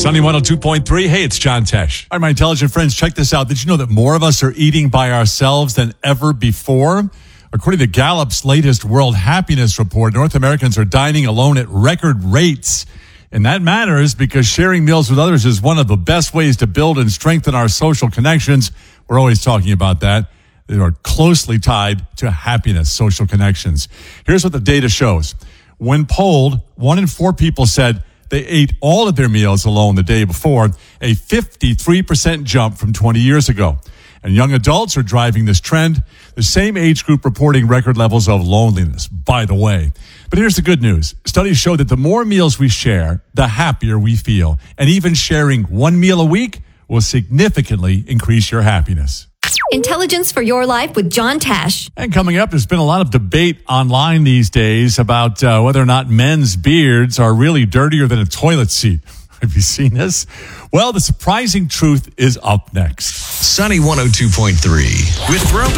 Sunny 102.3. Hey, it's John Tesh. All right, my intelligent friends, check this out. Did you know that more of us are eating by ourselves than ever before? According to Gallup's latest World Happiness Report, North Americans are dining alone at record rates. And that matters because sharing meals with others is one of the best ways to build and strengthen our social connections. We're always talking about that. They are closely tied to happiness, social connections. Here's what the data shows. When polled, 1 in 4 people said they ate all of their meals alone the day before, a 53% jump from 20 years ago. And young adults are driving this trend, the same age group reporting record levels of loneliness, by the way. But here's the good news. Studies show that the more meals we share, the happier we feel. And even sharing one meal a week will significantly increase your happiness. Intelligence for your life with John Tesh. And coming up, there's been a lot of debate online these days about whether or not men's beards are really dirtier than a toilet seat. Have you seen this? Well, the surprising truth is up next. Sunny 102.3 with Rope.